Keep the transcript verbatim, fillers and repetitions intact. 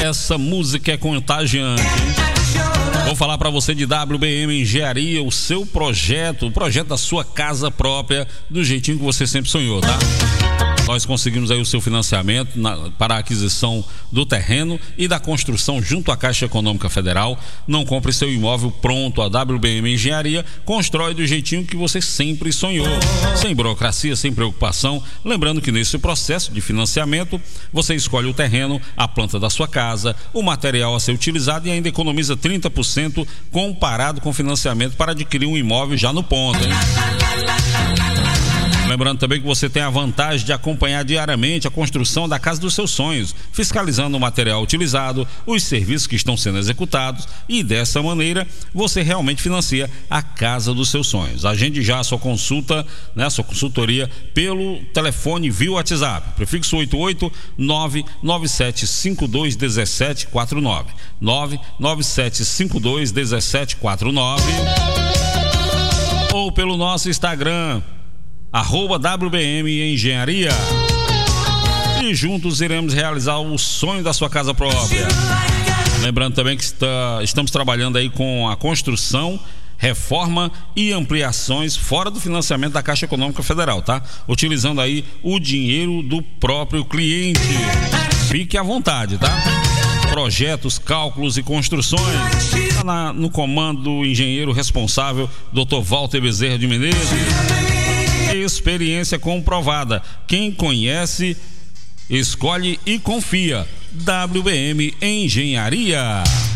Essa música é contagiante, hein? Vou falar para você de W B M Engenharia, o seu projeto, o projeto da sua casa própria, do jeitinho que você sempre sonhou, tá? Nós conseguimos aí o seu financiamento na, para a aquisição do terreno e da construção junto à Caixa Econômica Federal. Não compre seu imóvel pronto. A W B M Engenharia constrói do jeitinho que você sempre sonhou, sem burocracia, sem preocupação. Lembrando que nesse processo de financiamento você escolhe o terreno, a planta da sua casa, o material a ser utilizado e ainda economiza trinta por cento comparado com financiamento para adquirir um imóvel já no ponto, hein? Lembrando também que você tem a vantagem de acompanhar diariamente a construção da casa dos seus sonhos, fiscalizando o material utilizado, os serviços que estão sendo executados, e dessa maneira você realmente financia a casa dos seus sonhos. Agende já a sua consulta, né, a sua consultoria pelo telefone via WhatsApp, prefixo oito oito nove nove sete cinco dois um sete quatro nove, nove nove sete cinco dois um sete quatro nove, ou pelo nosso Instagram, arroba W B M Engenharia, e juntos iremos realizar o sonho da sua casa própria. Lembrando também que está, estamos trabalhando aí com a construção, reforma e ampliações fora do financiamento da Caixa Econômica Federal, tá? Utilizando aí o dinheiro do próprio cliente. Fique à vontade, tá? Projetos, cálculos e construções, tá na, no comando do engenheiro responsável, doutor Walter Bezerra de Menezes. Experiência comprovada. Quem conhece, escolhe e confia. W B M Engenharia.